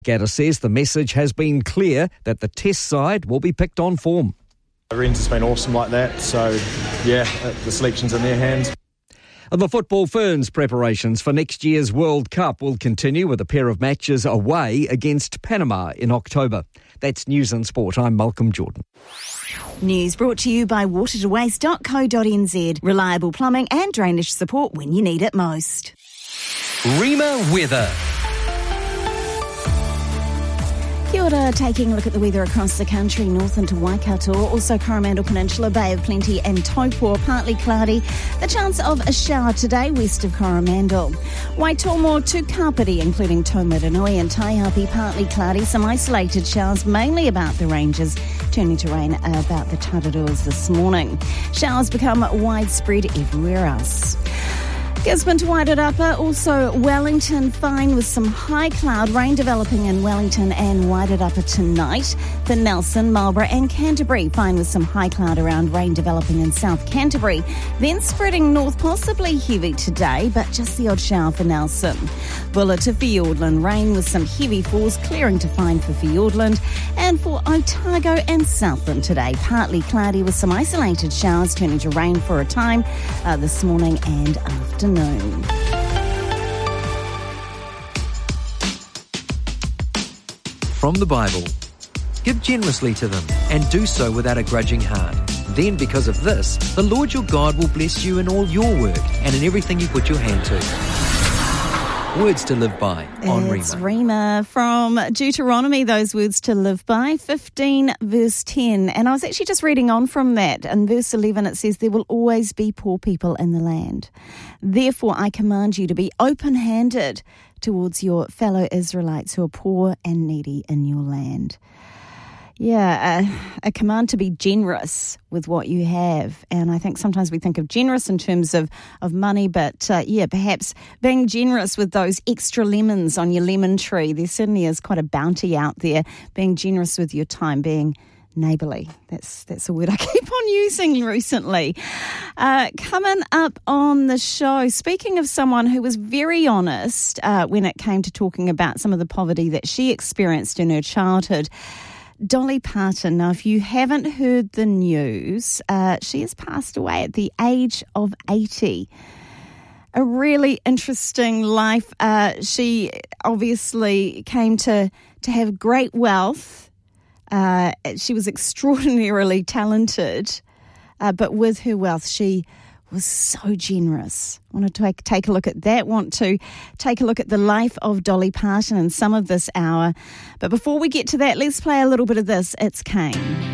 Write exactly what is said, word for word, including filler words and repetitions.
Gatter says the message has been clear that the Test side will be picked on form. Rennes has been awesome like that, so yeah, the selection's in their hands. The Football Ferns preparations for next year's World Cup will continue with a pair of matches away against Panama in October. That's News and Sport. I'm Malcolm Jordan. News brought to you by water to waste dot co dot n z. Reliable plumbing and drainage support when you need it most. Rima Weather. Kia ora, taking a look at the weather across the country, north into Waikato, also Coromandel Peninsula, Bay of Plenty and Taupō, partly cloudy. The chance of a shower today west of Coromandel. Waitomo to Kapiti, including Taumarunui and Taihape, partly cloudy. Some isolated showers, mainly about the ranges, turning to rain about the Tararuas this morning. Showers become widespread everywhere else. Gisborne to Wairarapa, also Wellington, fine with some high cloud, rain developing in Wellington and Wairarapa tonight. For Nelson, Marlborough and Canterbury, fine with some high cloud around, rain developing in South Canterbury. Then spreading north, possibly heavy today, but just the odd shower for Nelson. Bulla to Fiordland, rain with some heavy falls, clearing to fine for Fiordland. And for Otago and Southland today, partly cloudy with some isolated showers, turning to rain for a time uh, this morning and afternoon. From the Bible. Give generously to them and do so without a grudging heart. Then because of this, the Lord your God will bless you in all your work and in everything you put your hand to. Words to live by on Rima. It's Rima from Deuteronomy, those words to live by, fifteen verse ten. And I was actually just reading on from that. In verse eleven it says, there will always be poor people in the land. Therefore I command you to be open-handed towards your fellow Israelites who are poor and needy in your land. Yeah, a, a command to be generous with what you have. And I think sometimes we think of generous in terms of, of money, but uh, yeah, perhaps being generous with those extra lemons on your lemon tree. There certainly is quite a bounty out there. Being generous with your time, being neighbourly. That's that's a word I keep on using recently. Uh, coming up on the show, speaking of someone who was very honest uh, when it came to talking about some of the poverty that she experienced in her childhood, Dolly Parton. Now, if you haven't heard the news, uh, she has passed away at the age of eighty. A really interesting life. Uh, she obviously came to, to have great wealth. Uh, she was extraordinarily talented, uh, but with her wealth, she was so generous. Want to take, take a look at that, want to take a look at the life of Dolly Parton in some of this hour. But before we get to that, let's play a little bit of this. It's Kane.